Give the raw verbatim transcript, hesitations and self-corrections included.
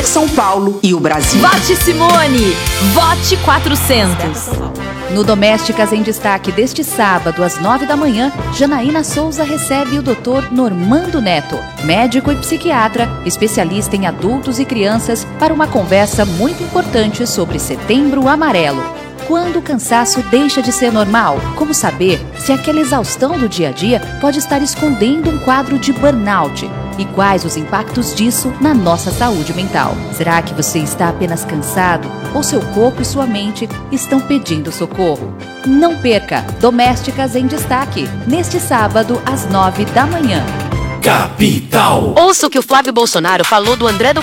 São Paulo e o Brasil. Vote Simone! Vote quatrocentos! No Domésticas em Destaque deste sábado, às nove da manhã, Janaína Souza recebe o doutor Normando Neto, médico e psiquiatra, especialista em adultos e crianças, para uma conversa muito importante sobre Setembro Amarelo. Quando o cansaço deixa de ser normal? Como saber se aquela exaustão do dia a dia pode estar escondendo um quadro de burnout? E quais os impactos disso na nossa saúde mental? Será que você está apenas cansado ou seu corpo e sua mente estão pedindo socorro? Não perca Domésticas em Destaque, neste sábado às nove da manhã. Capital. Ouça o que o Flávio Bolsonaro falou do André do